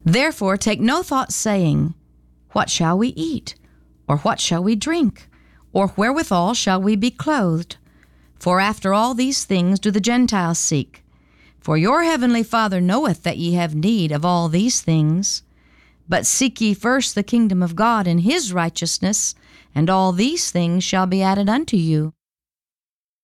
Therefore take no thought, saying, What shall we eat? Or what shall we drink? Or wherewithal shall we be clothed? For after all these things do the Gentiles seek. For your heavenly Father knoweth that ye have need of all these things. But seek ye first the kingdom of God and his righteousness, and all these things shall be added unto you.